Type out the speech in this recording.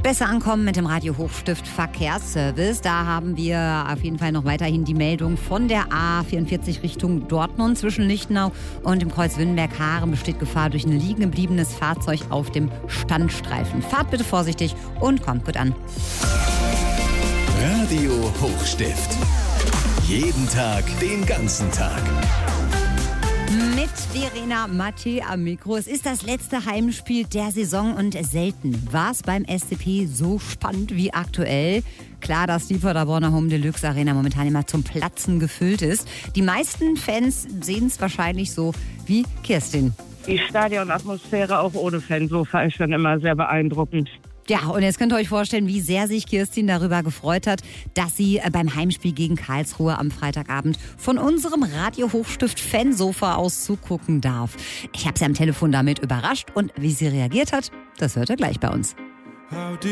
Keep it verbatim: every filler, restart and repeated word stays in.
Besser ankommen mit dem Radio Hochstift Verkehrsservice. Da haben wir auf jeden Fall noch weiterhin die Meldung von der A vierundvierzig Richtung Dortmund. Zwischen Lichtenau und dem Kreuz Wünnenberg-Haaren besteht Gefahr durch ein liegen gebliebenes Fahrzeug auf dem Standstreifen. Fahrt bitte vorsichtig und kommt gut an. Radio Hochstift. Jeden Tag, den ganzen Tag. Mit Verena Matthä am Mikro. Es ist das letzte Heimspiel der Saison und selten war es beim S C P so spannend wie aktuell. Klar, dass die Paderborner Home Deluxe Arena momentan immer zum Platzen gefüllt ist. Die meisten Fans sehen es wahrscheinlich so wie Kirstin. Die Stadionatmosphäre auch ohne Fansofa ist schon immer sehr beeindruckend. Ja, und jetzt könnt ihr euch vorstellen, wie sehr sich Kirstin darüber gefreut hat, dass sie beim Heimspiel gegen Karlsruhe am Freitagabend von unserem Radio Hochstift Fansofa aus zugucken darf. Ich habe sie am Telefon damit überrascht und wie sie reagiert hat, das hört ihr gleich bei uns.